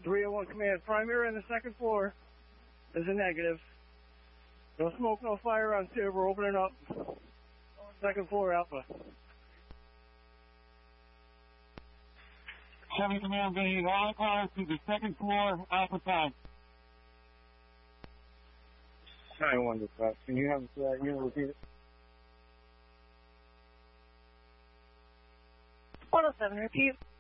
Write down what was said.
301 command, primary on the second floor is a negative. No smoke, no fire on 2. We're opening up. Second floor, Alpha. 7 command, bringing all cars to the second floor, Alpha Time. 9-1 dispatch. Can you have that unit repeat it? 107, repeat.